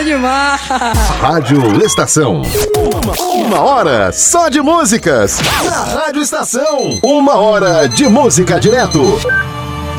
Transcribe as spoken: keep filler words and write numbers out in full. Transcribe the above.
bom demais. Rádio Estação. Uma, uma hora só de músicas. Na Rádio Estação. Uma hora de música direto.